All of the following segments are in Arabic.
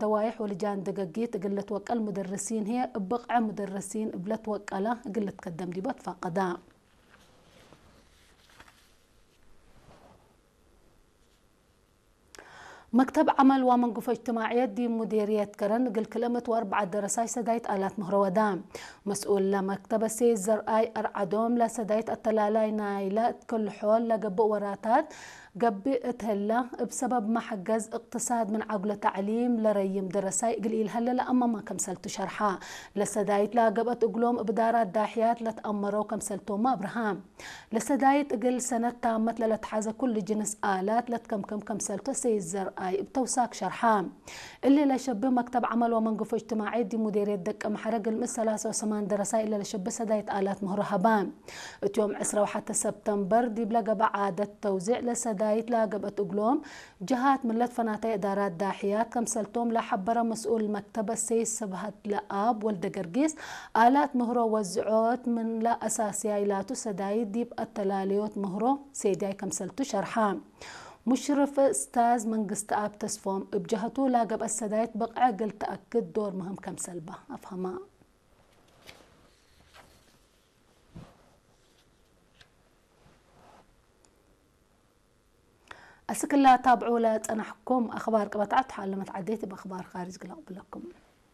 دوايح ولجان دقاقيت قلت وقل مدرسين هي بقعة مدرسين بلت وقلة قلت قدم دي فقدا. مكتب عمل ومنقفة اجتماعية دي مديرية كرن قل كلمة واربعة درساي سدايت آلات مهرودام مسؤول لمكتب سيزر اي ارعدوم لا سدايت التلالاي نايلات كل حول لقبو وراتات قبئت هلا بسبب ما حجز اقتصاد من عقل تعليم لريم درساي قليل هلا لأما ما كمسلتو شرحا لسدايت لا قبت اقلوم بدارات داحيات لتأمروا كمسلتو ما ابراهام لسدايت قل سنة تامت لتحازة كل جنس آلات لتكم كمسلتو سيزر اي بتوساك شرحا اللي لشبه مكتب عمل ومنقف اجتماعي دي مديرية دك محرق المسلاسة وسمان درساي اللي لشبه سدايت آلات مهرهبان اتيوم عسرة وحتى سبتمبر دي بلقى بعادة توزيع لسدايت لا قبت اقلوم جهات من لتفناتي ادارات داحيات كمسلتوم لا حبرة مسؤول المكتبة سيس سبهت لآب ولد قرقيس آلات مهرو وزعوت من لا اساسيايلاتو سدايت دي التلاليوت مهرو سيداي كمسلتو شرحان مشرف استاذ من قست اب تسفوم بجهته لاقب السدايت بقع قلت تأكد دور مهم كم سلبة افهمها أسكلا تابعوا لا تنحكم أخبار قبطعت حال عديت بأخبار خارج قلب لكم.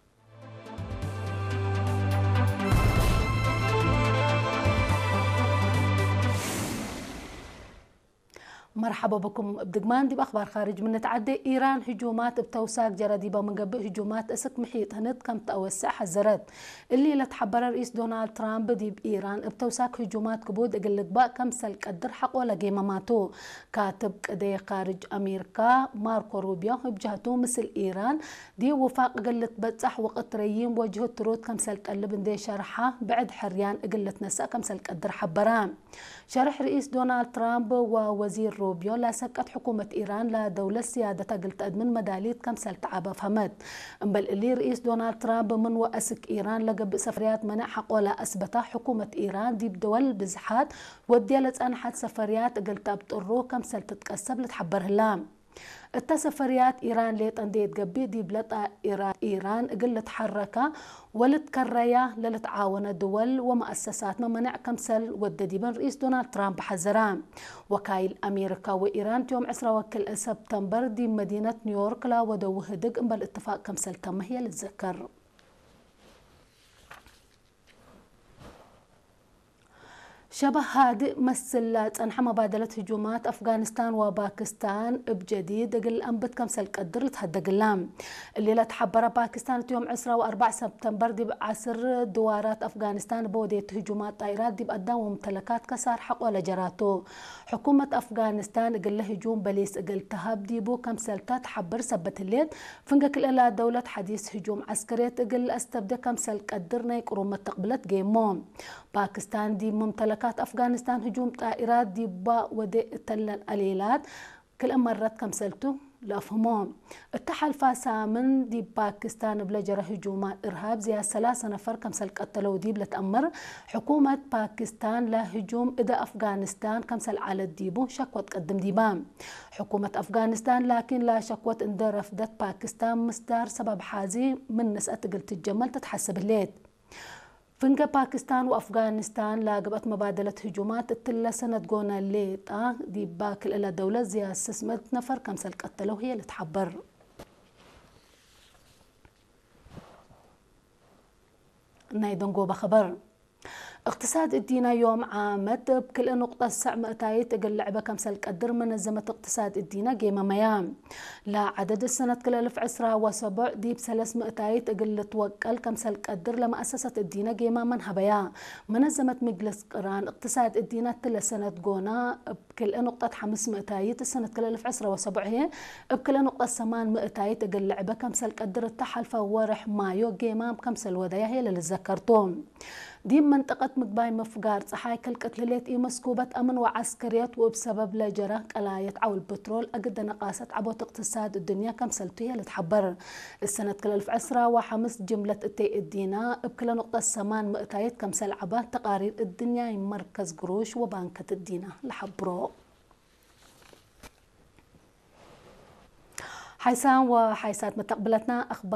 مرحبا بكم بدقمان دي بأخبار خارج من نتعدي إيران هجومات بتوساق جرديبة من قبل هجومات أسك محيط هند كم توسع حذرت اللي لتحبر رئيس دونالد ترامب دي بإيران بتوساق هجومات كبود أقلق بقى كم سلك قدر حق ولا قيمة ماتو كاتب قدي خارج أمريكا ماركو روبيو بجهته مثل إيران دي وفاق قلت بتصح وقت ريم وجهه تروت كم سلك قلب دي شرحه بعد حريان قلت نساء كم سلك قدر حبران شرح رئيس دونالد ترامب ووزير روبيو لا سكت حكومة إيران لا دولة سيادة قلت من مداليت كم سلتعبة فهمت بل اللي رئيس دونالد ترامب من وأسك إيران لقب سفريات منع حق ولا أثبت حكومة إيران دي بدول بزحات وديالت أنحت سفريات قلت بتقرو كم سلتتكسب لتحبر هلام التسفريات إيران ليت أنديت قبي دي بلطة إيران قلت حركة ولتكريا للتعاون دول ومؤسسات منع كمسل ودديبن رئيس دونالد ترامب حذران وكايل أمريكا وإيران يوم 10 وكل سبتمبر دي مدينة نيويورك لا ودو هدق بل اتفاق كمسل تم هي للذكر شبه هادئ مسلات أنحى مبادلة هجومات أفغانستان وباكستان بجديد قل أنبت كم سلك قدر تهدق اللام الليلة تحبر باكستان يوم 10 و4 سبتمبر دي بعصر دوارات أفغانستان بوديت هجومات طائرات دي بقدام وممتلكات كسار حق ولا جراتو حكومة أفغانستان قل هجوم بليس قل تهاب ديبو كم سلتات حبر سبت الليل فنقك إلى دولة حديث هجوم عسكرية قل استبدأ كم سلك قدرنا يقرون متقبلت جيمون باكستان دي ممتلكات أفغانستان هجوم طائرات دي با ودي تل القليلات كل مرات كم سلتو لأفهمهم التحالف سامن دي باكستان بلجرة هجومات إرهاب زي 3 نفر كم سل قتلوا دي بلتأمر حكومة باكستان لا هجوم إذا أفغانستان كم سل على الديبو شكوى تقدم ديبام حكومة أفغانستان لكن لا شكوى إن رفضت باكستان مصدر سبب حازي من نسأة قلت الجمل تتحسب الليل فنجا باكستان وأفغانستان لاقبت مبادلة هجومات التلة سنة قونا الليطة دي باكل إلى دولة زي 600 نفر كم سلك قتلوا هي اللي تحبر نايدنقو بخبر اقتصاد الدينا يوم عامد بكل نقطة السع مئتاي تقل لعبة كم سلك قدر منظمة اقتصاد الدينا قيمة ميام لا عدد السنة كل 1007 دي بسلس مئتاي تقل توكل كم سلك قدر لمؤسسة الدينا قيمة من هبيا منظمة مجلس قران اقتصاد الدينا تل سنة قونا بكل نقطة 500 السنة كل 1007 هي بكل نقطة 800 تقل لعبة كم سلك قدر التحالف ورح مايو قيمة كم سل ودايا هي اللي ذكرتهم دي منطقة مقباي مفقار صحاي كل قتلت مسكوبة أمن وعسكريات وبسبب لجرة قلاية عول البترول أقد نقاست عبوت اقتصاد الدنيا كم سلتوها لتحبر السنة كل 1005 جملة التي الدينا بكل نقطة 800 كم سل عبات تقارير الدنيا مركز قروش وبانكة الدينا لحبرو حيسان وحيسات متقبلتنا أخبار